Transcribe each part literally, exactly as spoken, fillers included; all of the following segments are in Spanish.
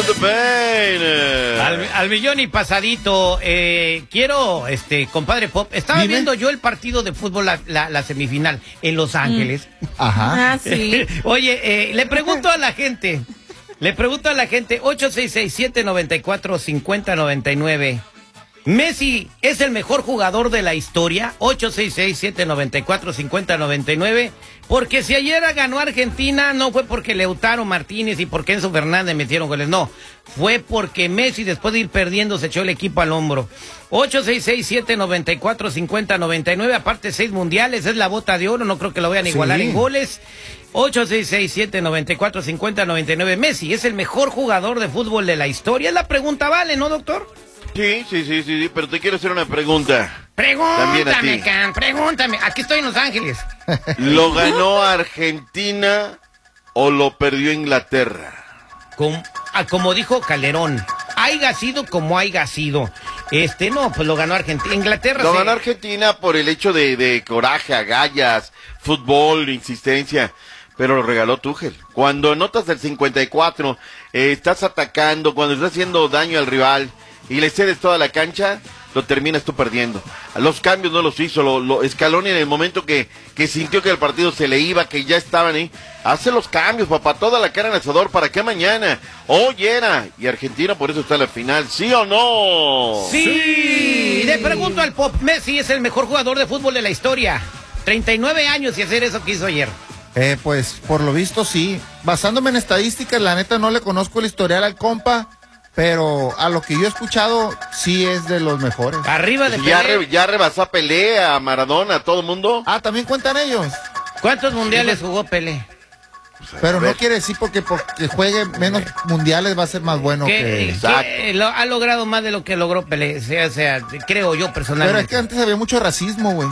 the pain. Al, al millón y pasadito. Eh, quiero, este, compadre Pop, estaba Dime. viendo yo el partido de fútbol, la, la, la semifinal, en Los Ángeles. Mm. Ajá. Ah, sí. Oye, eh, le pregunto a la gente, le pregunto a la gente, ocho seis seis, siete nueve cuatro, cinco cero nueve nueve. ¿Messi es el mejor jugador de la historia? ocho seis seis, siete nueve cuatro, cinco cero nueve nueve. Porque si ayer ganó Argentina, no fue porque Lautaro Martínez y porque Enzo Fernández metieron goles, no. Fue porque Messi, después de ir perdiendo, se echó el equipo al hombro. ocho seis seis, siete nueve cuatro, cinco cero nueve nueve. Aparte, seis mundiales, es la bota de oro, no creo que lo vayan a igualar sí. en goles. ocho seis seis, siete nueve cuatro, cinco cero nueve nueve. Messi es el mejor jugador de fútbol de la historia. Es la pregunta, ¿vale, no, doctor? Sí, sí, sí, sí, sí, pero te quiero hacer una pregunta. Pregúntame, Can, pregúntame. Aquí estoy en Los Ángeles. ¿Lo ganó Argentina o lo perdió Inglaterra? Como, como dijo Calderón, haya sido como haya sido. Este, no, pues lo ganó Argentina. Inglaterra. Lo se... ganó Argentina por el hecho de, de coraje, agallas, fútbol, insistencia. Pero lo regaló Tuchel. Cuando anotas el cincuenta y cuatro, eh, estás atacando, cuando estás haciendo daño al rival y le cedes toda la cancha, lo terminas tú perdiendo. Los cambios no los hizo, lo, lo Scaloni en el momento que, que sintió que el partido se le iba, que ya estaban ahí, hace los cambios, papá, toda la cara en el asador, ¿para qué mañana? Hoy era, y Argentina por eso está en la final, ¿sí o no? Sí, sí. Le pregunto al Pop, Messi es el mejor jugador de fútbol de la historia. treinta y nueve años y hacer eso que hizo ayer. Eh, pues, por lo visto sí. Basándome en estadísticas, la neta no le conozco el historial al compa, pero a lo que yo he escuchado, sí es de los mejores. Arriba de ya, Pelé. Re, ya rebasó a Pelé, a Maradona, a todo el mundo. Ah, ¿también cuentan ellos? ¿Cuántos mundiales jugó Pelé? Pero no quiere decir porque, porque juegue menos mundiales va a ser más bueno que... que lo, ha logrado más de lo que logró Pelé, o sea, o sea, creo yo personalmente. Pero es que antes había mucho racismo, güey.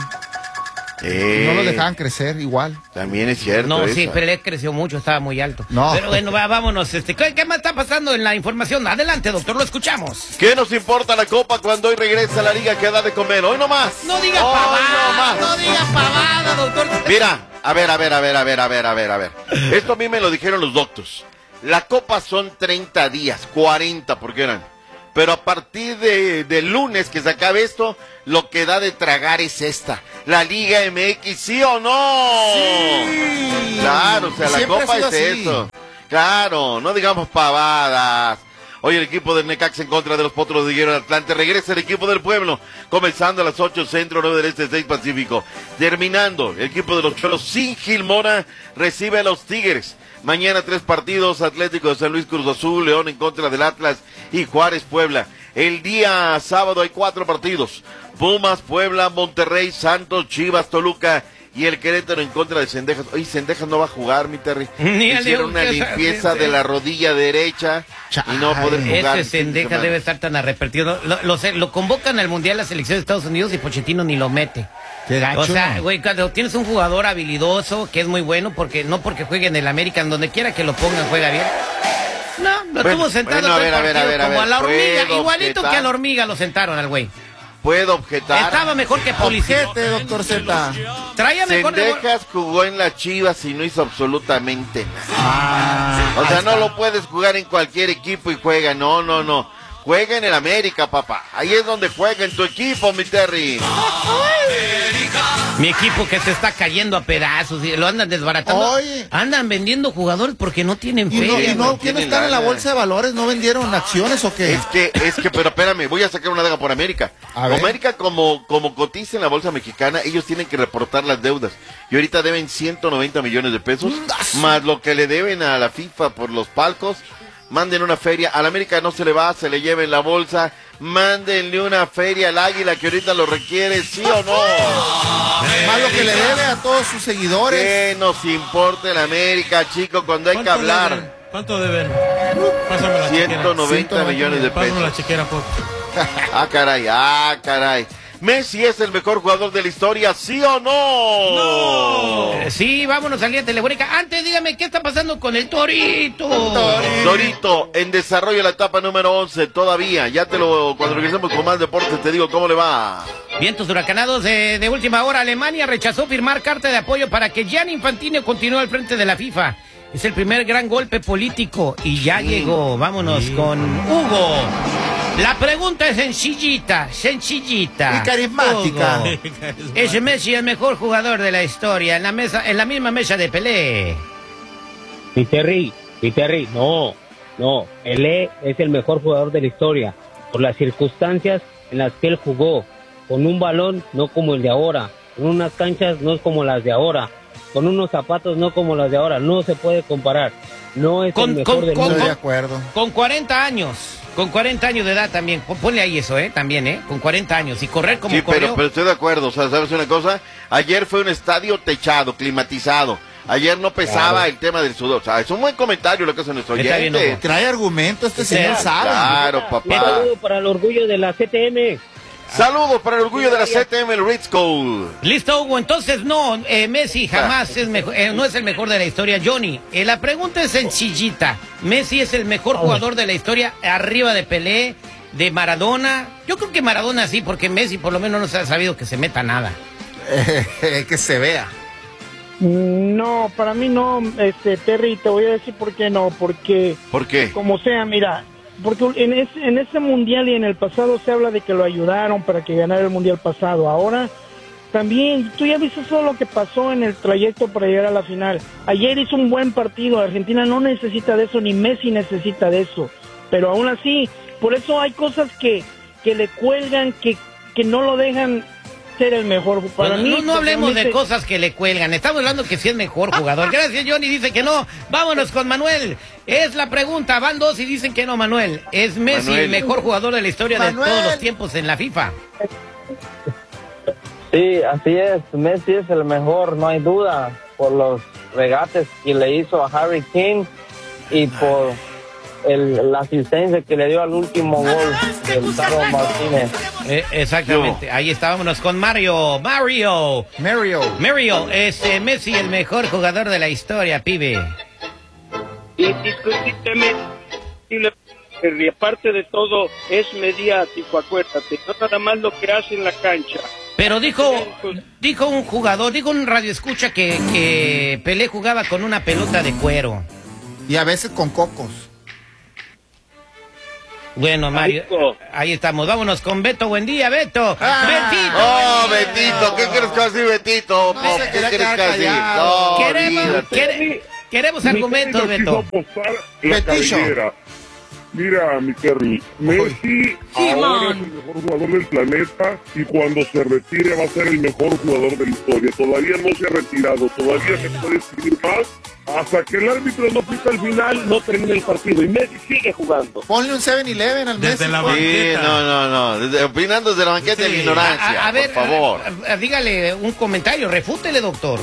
Eh, no lo dejaban crecer igual. También es cierto. No, eso. sí, Pelé creció mucho, estaba muy alto. No. Pero bueno, va, vámonos. Este, ¿qué, ¿Qué más está pasando en la información? Adelante, doctor, lo escuchamos. ¿Qué nos importa la Copa cuando hoy regresa a la liga que da de comer? Hoy nomás. No diga hoy pavada, no, no diga pavada, doctor. Mira, a ver, a ver, a ver, a ver, a ver, a ver, a ver. Esto a mí me lo dijeron los doctors. La Copa son treinta días, cuarenta porque eran. Pero a partir de, de lunes que se acabe esto, lo que da de tragar es esta. La Liga M X, ¿sí o no? Sí. Claro, o sea, la Copa es así. Eso. Claro, no digamos pavadas. Hoy el equipo del Necaxa en contra de los Potros de Hierro del Atlante. Regresa el equipo del Pueblo, comenzando a las ocho centro, nueve del este, seis pacífico. Terminando, el equipo de los Cholos sin Gil Mora recibe a los Tigres. Mañana tres partidos, Atlético de San Luis, Cruz Azul, León en contra del Atlas y Juárez, Puebla. El día sábado hay cuatro partidos, Pumas, Puebla, Monterrey, Santos, Chivas, Toluca y el Querétaro en contra de Cendejas. Oye, Cendejas no va a jugar, mi Terry. Ni Hicieron una limpieza de la rodilla derecha y no va a poder jugar. Ese Cendejas debe estar tan arrepentido. Lo, lo, lo, lo convocan al Mundial a la selección de Estados Unidos y Pochettino ni lo mete. Qué gacho. O sea, güey, cuando tienes un jugador habilidoso que es muy bueno, porque no porque juegue en el América, en donde quiera que lo pongan, juega bien. No, lo bueno, tuvo sentado bueno, a ver, a ver, a ver, a como ver, a la hormiga, igualito objetar. que a la hormiga lo sentaron al güey. Puedo objetar. Estaba mejor que Policete. Objete, doctor Z. Traía mejor. Cendejas jugó en las Chivas y no hizo absolutamente nada. Ah, o sea, no lo puedes jugar en cualquier equipo y juega. No, no, no. Juega en el América, papá. Ahí es donde juega en tu equipo, mi Terry. Mi equipo que se está cayendo a pedazos y lo andan desbaratando. Oye. Andan vendiendo jugadores porque no tienen ¿Y no, feria. y no, ¿quién están en la bolsa de valores? ¿No vendieron acciones o qué? Es que, es que, pero espérame, voy a sacar una daga por América. A ver. América, como, como cotiza en la bolsa mexicana, ellos tienen que reportar las deudas. Y ahorita deben ciento noventa millones de pesos, más lo que le deben a la FIFA por los palcos. Manden una feria, al América no se le va, se le lleva en la bolsa. Mándenle una feria al Águila que ahorita lo requiere, ¿sí o no? Más lo que le debe a todos sus seguidores. ¿Qué nos importa el América, chico, cuando hay que hablar? Deben? ¿Cuánto deben? Pásame la ciento noventa chequera. millones de Pásame la pesos. chequera, por Ah, caray, ah, caray. ¿Messi es el mejor jugador de la historia, sí o no? ¡No! Eh, sí, vámonos al día telefónica. Antes, dígame, ¿qué está pasando con el Torito? Torito. Torito, en desarrollo la etapa número once, todavía. Ya te lo, cuando regresemos con más deportes, te digo cómo le va. Vientos huracanados de, de última hora. Alemania rechazó firmar carta de apoyo para que Gianni Infantino continúe al frente de la FIFA. Es el primer gran golpe político y ya sí. llegó. Vámonos sí. con Hugo. La pregunta es sencillita, sencillita. Y carismática. Hugo, ¿es Messi el mejor jugador de la historia en la mesa, en la misma mesa de Pelé? Y Terry, y Terry, no, no. Pelé es el mejor jugador de la historia por las circunstancias en las que él jugó. Con un balón, no como el de ahora. Con unas canchas, no es como las de ahora. Con unos zapatos, no como las de ahora. No se puede comparar. No es con, el mejor con, del con, mundo. Estoy de acuerdo. Con cuarenta años. Con cuarenta años de edad también. Ponle ahí eso, ¿eh? También, ¿eh? Con cuarenta años. Y correr como sí, corrió. pero, pero estoy de acuerdo. O sea, ¿sabes una cosa? Ayer fue un estadio techado, climatizado. Ayer no pesaba claro. el tema del sudor. O sea, es un buen comentario lo que hace nuestro oyente. Trae argumento, este sí, señor sabe. Claro, papá. Un saludo para el orgullo de la C T M. Saludos para el orgullo de la C T M, el Ritz School. Listo, Hugo. Entonces, no, eh, Messi jamás es mejor, eh, no es el mejor de la historia. Johnny, eh, la pregunta es sencillita. Messi es el mejor jugador de la historia arriba de Pelé, de Maradona. Yo creo que Maradona sí, porque Messi por lo menos no se ha sabido que se meta nada. Eh, que se vea. No, para mí no, este Terry, te voy a decir por qué no, porque... ¿Por qué? Como sea, mira... Porque en ese, en ese mundial y en el pasado se habla de que lo ayudaron para que ganara el mundial pasado. Ahora también, tú ya viste todo lo que pasó en el trayecto para llegar a la final. Ayer hizo un buen partido, Argentina no necesita de eso, ni Messi necesita de eso. Pero aún así, por eso hay cosas que, que le cuelgan, que, que no lo dejan ser el mejor. Para bueno, mí, no, no hablemos realmente... de cosas que le cuelgan, estamos hablando que sí es mejor jugador. Gracias, Johnny, dice que no. Vámonos con Manuel. Es la pregunta, van dos y dicen que no, Manuel. ¿Es Messi Manuel. el mejor jugador de la historia Manuel. de todos los tiempos en la FIFA? Sí, así es, Messi es el mejor, no hay duda, por los regates que le hizo a Harry Kane y por el, la asistencia que le dio al último gol del Taro Martínez. Eh, exactamente, ahí estábamos con Mario. Mario. Mario. Mario, es eh, Messi el mejor jugador de la historia, pibe. Indiscutiblemente, y aparte de todo, es mediático, acuérdate, no nada más lo que hace en la cancha. Pero dijo, dijo un jugador, dijo un radioescucha que, que Pelé jugaba con una pelota de cuero. Y a veces con cocos. Bueno, Mario, ahí estamos. Vámonos con Beto. Buen día, Beto. Ah, Betito. Oh, Betito. ¿Qué quieres que decir, Betito? Oh, ¿Qué quieres que decir? No, queremos, quere, queremos argumentos, Beto. Betillo. Mira, mi Terry, Messi ahora es el mejor jugador del planeta y cuando se retire va a ser el mejor jugador de la historia. Todavía no se ha retirado, todavía se puede escribir más. Hasta que el árbitro no pita el final, no termina el partido y Messi sigue jugando. Ponle un siete eleven al Messi. Desde la Sí, banqueta. no, no, no. Desde, opinando desde la banqueta sí. de la ignorancia, a, a ver, por favor. A, a, dígale un comentario, refútele, doctor.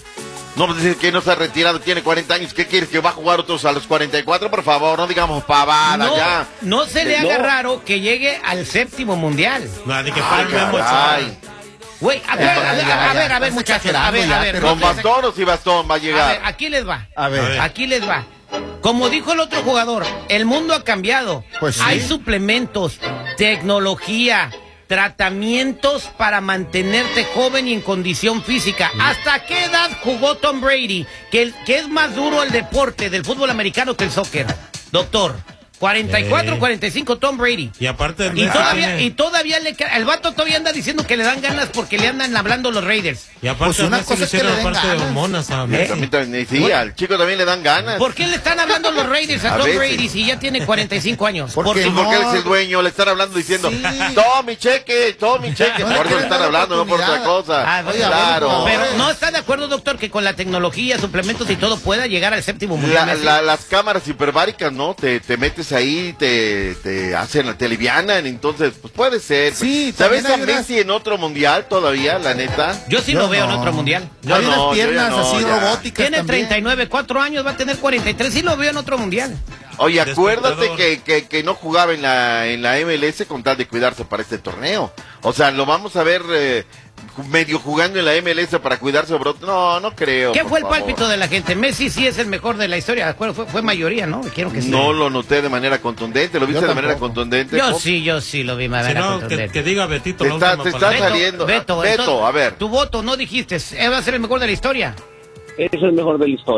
No, pues dice que no se ha retirado, tiene cuarenta años. ¿Qué quieres? ¿Que va a jugar otros a los cuarenta y cuatro? Por favor, no digamos pavada, no, ya. No se le no. haga raro que llegue al séptimo mundial. No, de que Ay, caray. Güey, a, ver, a, ver, a ver, a ver, muchachos, a ver, a ver. ¿Con bastón o sin bastón va a llegar? A ver, aquí les va. A ver. Aquí les va. Como dijo el otro jugador, el mundo ha cambiado. Pues sí. Hay suplementos, tecnología, tratamientos para mantenerte joven y en condición física. ¿Hasta qué edad jugó Tom Brady? Que, que es más duro el deporte del fútbol americano que el soccer. Doctor, cuarenta y cuatro, cuarenta y cinco Tom Brady. Y aparte y todavía, y todavía le el vato todavía anda diciendo que le dan ganas porque le andan hablando los Raiders. Y aparte Pues una Messi cosa le es que hicieron le den parte de ganas. hormonas a Eh, Messi. también, también, sí, al chico también le dan ganas. ¿Por qué le están hablando los Raiders a, A Tom veces. Brady si ya tiene cuarenta y cinco años? Porque Porque Sí, no. porque él es el dueño, le están hablando diciendo, Sí. todo mi cheque, todo mi cheque. No Por eso le le están dan hablando, no por otra oportunidad. cosa. Ah, Oiga, claro. bueno, Pero no está de acuerdo, doctor, que con la tecnología, suplementos y todo pueda llegar al séptimo mundial. La- Messi? la- las cámaras hiperbáricas, ¿no? Te, te metes ahí, te, te hacen, te alivianan, entonces, pues puede ser. Sí, ¿Sabes también a hay unas- Messi en otro mundial todavía, la neta? Yo sí Yo lo veo no. en otro mundial. Yo Hay no, unas yo piernas ya no, así ya. robóticas Tiene también. treinta y nueve, cuatro años, va a tener cuarenta y tres. Sí lo veo en otro mundial. Oye, acuérdate Despertador. que, que, que no jugaba en la, en la M L S con tal de cuidarse para este torneo. O sea, lo vamos a ver eh, medio jugando en la M L S para cuidarse, bro. No, no creo. ¿Qué por fue el favor. pálpito de la gente? Messi sí es el mejor de la historia. ¿De acuerdo? Fue, fue mayoría, ¿no? Quiero que sí. No lo noté de manera contundente. ¿Lo viste Yo de manera tampoco. contundente? Yo Pop? sí, yo sí lo vi. Me Si no, que, que diga Betito Te la está- última te está palabra. saliendo. Beto, Beto, entonces, a ver. Tu voto, no dijiste. ¿Él va a ser el mejor de la historia? Es el mejor de la historia.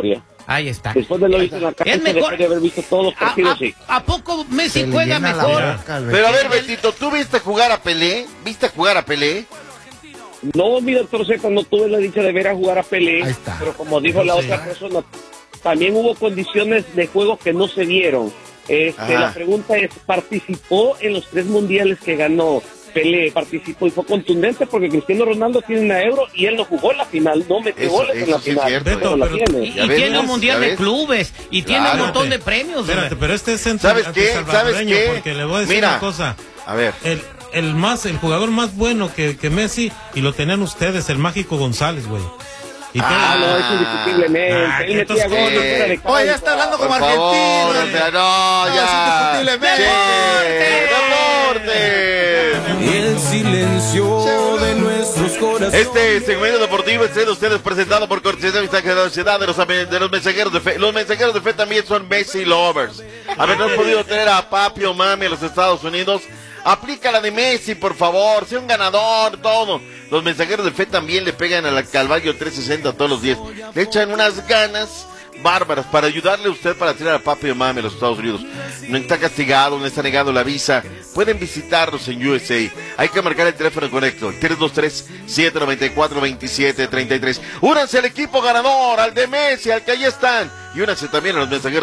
Ahí está. Después de lo visto en la cancha, Es mejor- después de haber visto todos los ¿A, partidos, a- sí. ¿A poco Messi Se le juega llena la mejor? boca al Pero a ver, Betis. Betito, ¿tú viste jugar a Pelé? ¿Viste jugar a Pelé? No, mi doctor Z, no tuve la dicha de ver a jugar a Pelé, Ahí está. pero como dijo la Sí. otra persona, también hubo condiciones de juego que no se dieron. Este, Ajá. la pregunta es, ¿participó en los tres mundiales que ganó Pelé? Participó y fue contundente porque Cristiano Ronaldo tiene una Euro y él no jugó la final, no metió Eso- goles en eso la sí es final, cierto, pero la pero- tiene. Y, Ya y ves, tiene ¿no? un mundial Ya de ves. clubes y tiene Claro. un montón de premios. Espérate, hombre. pero este es centro ¿Sabes qué? ¿Sabes salvadoreño, qué? porque le voy a decir Mira. una cosa. A ver. El, el más, el jugador más bueno que, que Messi, y lo tenían ustedes, el Mágico González, güey. Y Ah, no, eso indiscutiblemente. Ah, él metía entonces, goles, eh, era de Oye, ya cancha. está hablando Por como favor, argentino. o sea, no, No, ya. es indiscutiblemente. ¡Deporte! Y el silencio de nuestros corazones. Este segmento deportivo es de ustedes presentado por cortesía de Vista de la Ciudad de los, de los mensajeros de fe. Los mensajeros de fe también son Messi lovers. Haber no podido tener a papi o mami a los Estados Unidos. Aplica la de Messi, por favor. Sea un ganador, todo. Los mensajeros de fe también le pegan al Calvario trescientos sesenta todos los días. Le echan unas ganas bárbaras para ayudarle a usted para tirar a papi o mami a los Estados Unidos. No está castigado, no está negado la visa. Pueden visitarlos en U S A. Hay que marcar el teléfono correcto, el tres dos tres, siete nueve cuatro, dos siete tres tres. Únanse al equipo ganador, al de Messi, al que ahí están. Y únanse también a los mensajeros